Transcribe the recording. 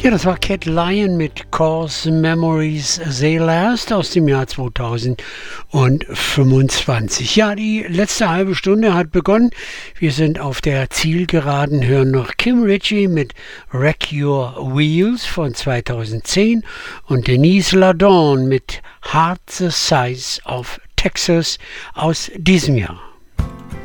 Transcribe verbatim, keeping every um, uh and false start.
Ja, das war Cat Lion mit Cause Memories They Last aus dem Jahr zweitausendfünfundzwanzig. Ja, die letzte halbe Stunde hat begonnen. Wir sind auf der Zielgeraden, hören noch Kim Ritchie mit Wreck Your Wheels von zweitausendzehn und Denise LaDawn mit Heart the Size of Texas aus diesem Jahr.